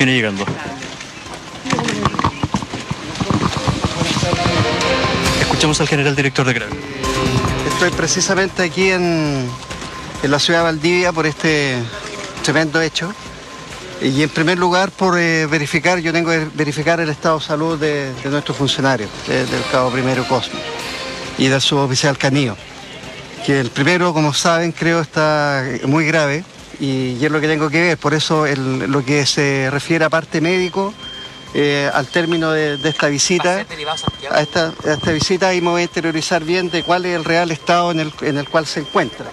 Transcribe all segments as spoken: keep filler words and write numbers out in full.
Viene llegando. Escuchamos al general director de Carabineros. Estoy precisamente aquí en, en la ciudad de Valdivia por este tremendo hecho. Y en primer lugar por eh, verificar, yo tengo que verificar el estado de salud de, de nuestros funcionarios, de, del cabo primero Cosmo y del suboficial Canillo. Que el primero, como saben, creo está muy grave y, y es lo que tengo que ver. Por eso el, lo que se refiere a parte médico, eh, al término de, de esta visita, a esta, a esta visita ahí me voy a interiorizar bien de cuál es el real estado en el, en el cual se encuentra.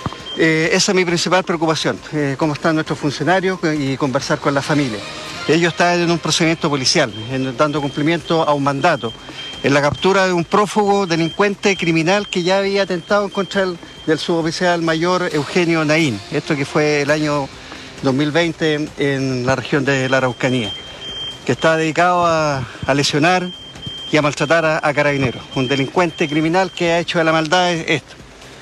Eh, esa es mi principal preocupación, eh, cómo están nuestros funcionarios y conversar con la familia. Ellos están en un procedimiento policial, en, dando cumplimiento a un mandato, en la captura de un prófugo delincuente criminal que ya había atentado en contra del, del suboficial mayor Eugenio Naín, esto que fue el año dos mil veinte en la región de la Araucanía, que está dedicado a, a lesionar y a maltratar a, a carabineros, un delincuente criminal que ha hecho de la maldad esto.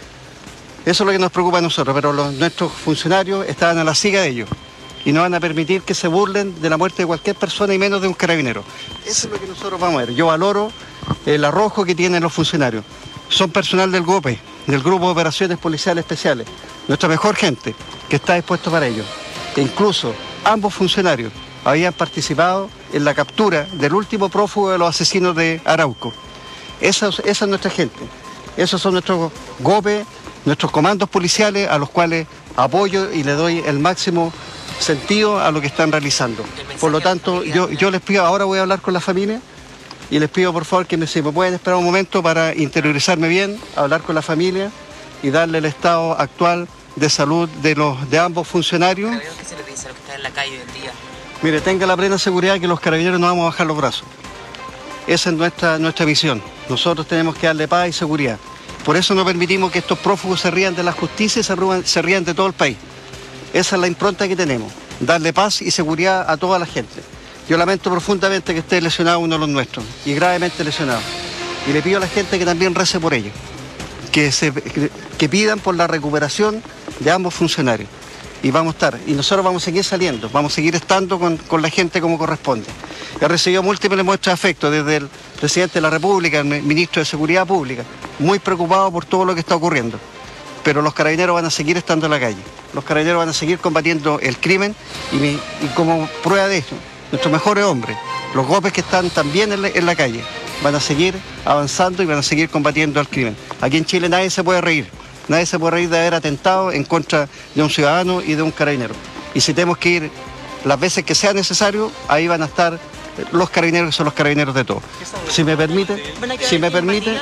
Eso es lo que nos preocupa a nosotros, pero los, nuestros funcionarios estaban a la siga de ellos y no van a permitir que se burlen de la muerte de cualquier persona y menos de un carabinero. Eso es lo que nosotros vamos a ver. Yo valoro el arrojo que tienen los funcionarios. Son personal del GOPE, del Grupo de Operaciones Policiales Especiales, nuestra mejor gente que está dispuesto para ello. E incluso ambos funcionarios habían participado en la captura del último prófugo de los asesinos de Arauco. Esa, esa es nuestra gente. Esos son nuestros GOPE, nuestros comandos policiales a los cuales apoyo y le doy el máximo sentido a lo que están realizando. Por lo tanto, yo, yo les pido, ahora voy a hablar con la familia y les pido por favor que me, si me pueden esperar un momento para interiorizarme bien, hablar con la familia y darle el estado actual de salud de, los, de ambos funcionarios. ¿Qué se les dice a los que están en la calle hoy en día? Mire, tenga la plena seguridad que los carabineros no vamos a bajar los brazos. Esa es nuestra, nuestra misión. Nosotros tenemos que darle paz y seguridad. Por eso no permitimos que estos prófugos se rían de la justicia y se rían, se rían de todo el país. Esa es la impronta que tenemos, darle paz y seguridad a toda la gente. Yo lamento profundamente que esté lesionado uno de los nuestros, y gravemente lesionado. Y le pido a la gente que también rece por ello, que, se, que, que pidan por la recuperación de ambos funcionarios. Y vamos a estar, y nosotros vamos a seguir saliendo, vamos a seguir estando con, con la gente como corresponde. He recibido múltiples muestras de afecto desde el presidente de la República, el ministro de Seguridad Pública, muy preocupado por todo lo que está ocurriendo. Pero los carabineros van a seguir estando en la calle, los carabineros van a seguir combatiendo el crimen y, mi, y como prueba de eso, nuestros mejores hombres, los GOPEs que están también en la, en la calle, van a seguir avanzando y van a seguir combatiendo el crimen. Aquí en Chile nadie se puede reír. Nadie se puede reír de haber atentado en contra de un ciudadano y de un carabinero. Y si tenemos que ir las veces que sea necesario, ahí van a estar los carabineros, que son los carabineros de todos. Si me permiten, si me permiten,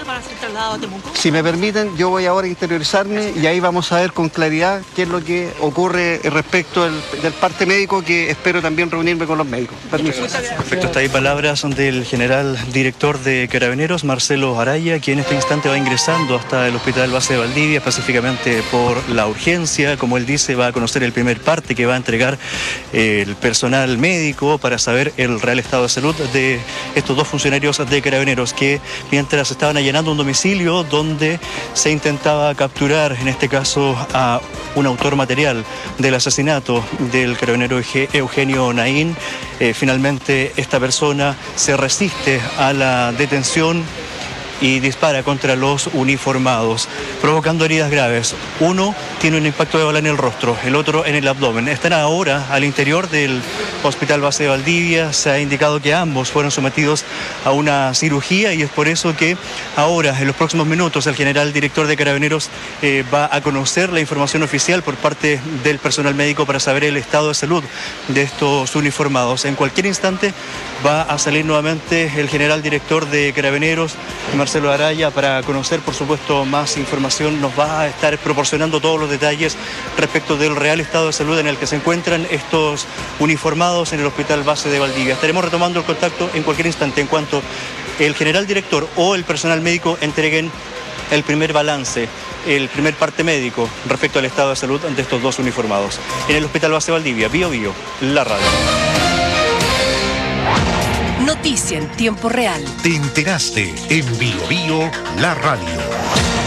si me permiten, yo voy ahora a interiorizarme y ahí vamos a ver con claridad qué es lo que ocurre respecto del, del parte médico, que espero también reunirme con los médicos. Permiso. Perfecto, hasta ahí palabras del general director de Carabineros, Marcelo Araya, quien en este instante va ingresando hasta el Hospital Base de Valdivia, específicamente por la urgencia. Como él dice, va a conocer el primer parte que va a entregar el personal médico para saber el real estado de salud de estos dos funcionarios de Carabineros que mientras estaban allanando un domicilio donde se intentaba capturar, en este caso, a un autor material del asesinato del carabinero Eugenio Naín, eh, finalmente esta persona se resiste a la detención y dispara contra los uniformados, provocando heridas graves. Uno tiene un impacto de bala en el rostro, el otro en el abdomen. Están ahora al interior del Hospital Base de Valdivia. Se ha indicado que ambos fueron sometidos a una cirugía y es por eso que ahora, en los próximos minutos, el general director de Carabineros eh, va a conocer la información oficial por parte del personal médico para saber el estado de salud de estos uniformados. En cualquier instante va a salir nuevamente el general director de Carabineros, Marcelo Araya, para conocer, por supuesto, más información. Nos va a estar proporcionando todos los detalles respecto del real estado de salud en el que se encuentran estos uniformados en el Hospital Base de Valdivia. Estaremos retomando el contacto en cualquier instante en cuanto el general director o el personal médico entreguen el primer balance, el primer parte médico respecto al estado de salud de estos dos uniformados. En el Hospital Base de Valdivia, Bio Bio, la radio. Noticia en tiempo real. Te enteraste en Bio Bio, la radio.